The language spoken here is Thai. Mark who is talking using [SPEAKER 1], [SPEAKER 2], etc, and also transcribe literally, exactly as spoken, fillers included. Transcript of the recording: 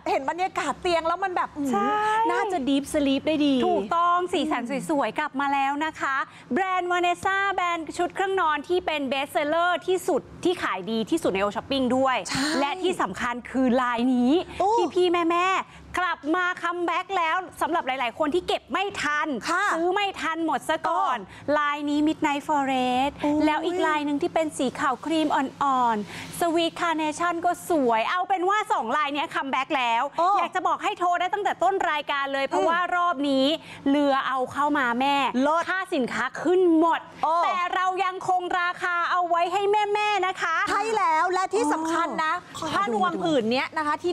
[SPEAKER 1] เห็นบรรยากาศเตียงแล้วมันแบบ
[SPEAKER 2] น่าจะดีฟสลีปได้ดี
[SPEAKER 3] ถูกต้องสีสันสวยๆกลับมาแล้วนะคะแบรนด์วาเนซ่าแบรนด์ชุดเครื่องนอนที่เป็นเบสเซลเลอร์ที่สุดที่ขายดีที่สุดในโอช้อปปิ้งด้วยและที่สำคัญคือลายนี้พี่พี่แม่แม่กลับมาคัมแบ็กแล้วสำหรับหลายๆคนที่เก็บไม่ทันซื้อไม่ทันหมดซะก่อนลายนี้ Midnight Forest แล้วอีกลายหนึ่งที่เป็นสีขาวครีมอ่อนๆ Sweet Carnation ก็สวยเอาเป็นว่าสองลายนี้คัมแบ็กแล้วอยากจะบอกให้โทรได้ตั้งแต่ต้นรายการเลยเพราะว่ารอบนี้เรือเอาเข้ามาแม่ค่าสินค้าขึ้นหมดแต่เรายังคงราคาเอาไว้ให้แม่ๆนะคะ
[SPEAKER 1] ใช่แล้วและที่สำคัญนะผ้านวมผืนนี้นะคะที่